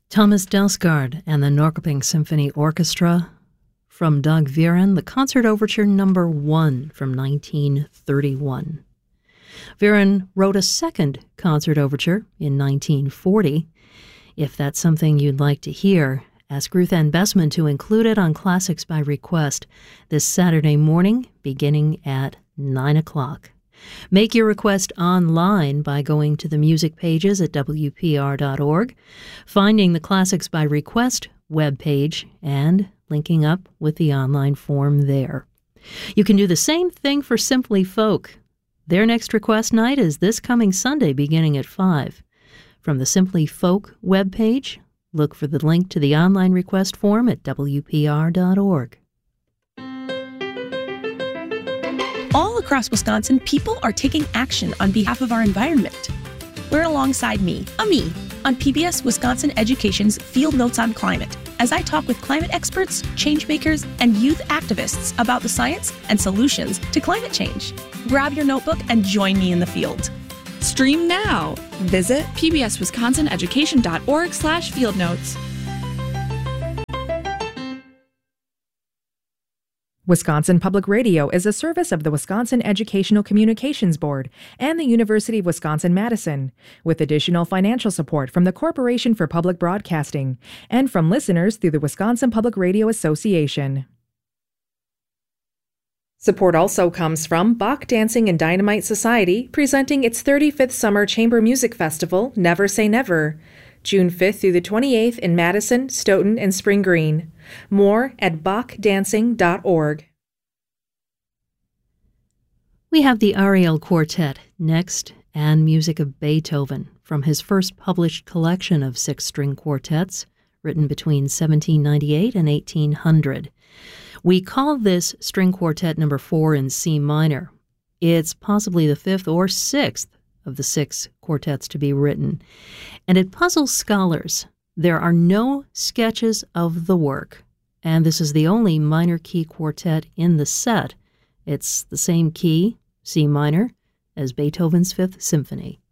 Thomas Dausgaard and the Norrköping Symphony Orchestra. From Dag Viren, the Concert Overture No. 1 from 1931. Viren wrote a second concert overture in 1940. If that's something you'd like to hear, ask Ruth Ann Bessman to include it on Classics by Request this Saturday morning, beginning at 9 o'clock. Make your request online by going to the music pages at WPR.org, finding the Classics by Request webpage, and linking up with the online form there. You can do the same thing for Simply Folk. Their next request night is this coming Sunday beginning at 5. From the Simply Folk webpage, look for the link to the online request form at WPR.org. All across Wisconsin, people are taking action on behalf of our environment. Learn alongside me, Ami, on PBS Wisconsin Education's Field Notes on Climate, as I talk with climate experts, change makers, and youth activists about the science and solutions to climate change. Grab your notebook and join me in the field. Stream now. Visit pbswisconsineducation.org/fieldnotes. Wisconsin Public Radio is a service of the Wisconsin Educational Communications Board and the University of Wisconsin-Madison, with additional financial support from the Corporation for Public Broadcasting and from listeners through the Wisconsin Public Radio Association. Support also comes from Bach Dancing and Dynamite Society, presenting its 35th Summer Chamber Music Festival, Never Say Never, June 5th through the 28th in Madison, Stoughton, and Spring Green. More at bachdancing.org. We have the Ariel Quartet next, and music of Beethoven from his first published collection of six-string quartets, written between 1798 and 1800. We call this String Quartet No. 4 in C minor. It's possibly the fifth or sixth of the six quartets to be written, and it puzzles scholars. There are no sketches of the work, and this is the only minor key quartet in the set. It's the same key, C minor, as Beethoven's Fifth Symphony.